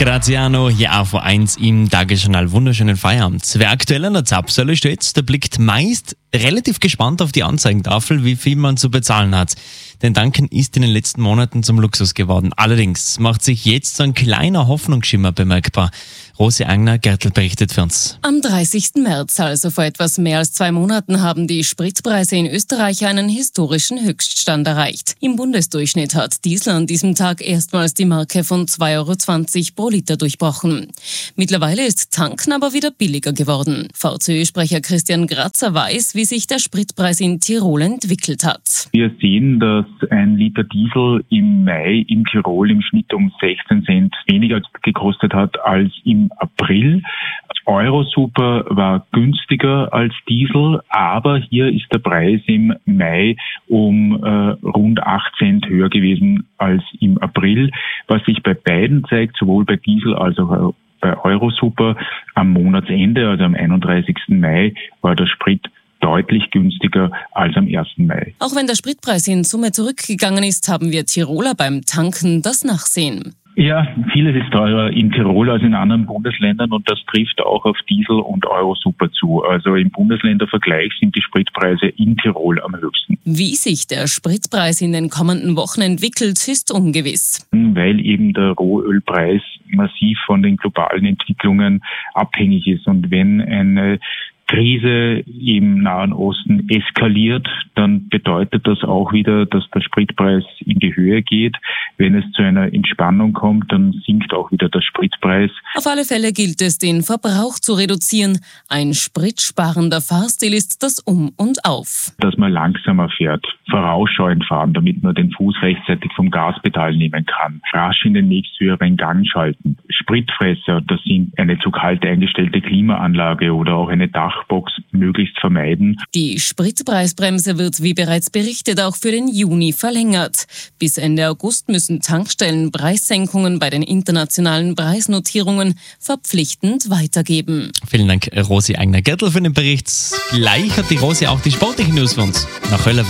Graziano, hier auf A1 im Tagesjournal. Wunderschönen Feierabend. Wer aktuell an der Zapfsäule steht, der blickt meist relativ gespannt auf die Anzeigentafel, wie viel man zu bezahlen hat. Denn Tanken ist in den letzten Monaten zum Luxus geworden. Allerdings macht sich jetzt so ein kleiner Hoffnungsschimmer bemerkbar. Rosi Agner-Gertl berichtet für uns. Am 30. März, also vor etwas mehr als 2 Monaten, haben die Spritpreise in Österreich einen historischen Höchststand erreicht. Im Bundesdurchschnitt hat Diesel an diesem Tag erstmals die Marke von 2,20 € pro Liter durchbrochen. Mittlerweile ist Tanken aber wieder billiger geworden. VCÖ-Sprecher Christian Grazer weiß, wie sich der Spritpreis in Tirol entwickelt hat. Wir sehen, dass ein Liter Diesel im Mai in Tirol im Schnitt um 16 Cent weniger gekostet hat als im April. Eurosuper war günstiger als Diesel, aber hier ist der Preis im Mai um rund 8 Cent höher gewesen als im April. Was sich bei beiden zeigt, sowohl bei Diesel als auch bei Eurosuper, am Monatsende, also am 31. Mai, war der Sprit deutlich günstiger als am 1. Mai. Auch wenn der Spritpreis in Summe zurückgegangen ist, haben wir Tiroler beim Tanken das Nachsehen. Ja, vieles ist teurer in Tirol als in anderen Bundesländern und das trifft auch auf Diesel und Eurosuper zu. Also im Bundesländervergleich sind die Spritpreise in Tirol am höchsten. Wie sich der Spritpreis in den kommenden Wochen entwickelt, ist ungewiss. Weil eben der Rohölpreis massiv von den globalen Entwicklungen abhängig ist. Und wenn eine Krise im Nahen Osten eskaliert, dann bedeutet das auch wieder, dass der Spritpreis in die Höhe geht. Wenn es zu einer Entspannung kommt, dann sinkt auch wieder der Spritpreis. Auf alle Fälle gilt es, den Verbrauch zu reduzieren. Ein spritsparender Fahrstil ist das Um und Auf. Dass man langsamer fährt, vorausschauend fahren, damit man den Fuß rechtzeitig vom Gaspedal nehmen kann, rasch in den nächsthöheren Gang schalten. Spritfresser, das sind eine zu kalt eingestellte Klimaanlage oder auch eine Dachbox, möglichst vermeiden. Die Spritpreisbremse wird, wie bereits berichtet, auch für den Juni verlängert. Bis Ende August müssen Tankstellen Preissenkungen bei den internationalen Preisnotierungen verpflichtend weitergeben. Vielen Dank, Rosi Agner-Gertl, für den Bericht. Gleich hat die Rosi auch die sportlichen News für uns. Nach Höller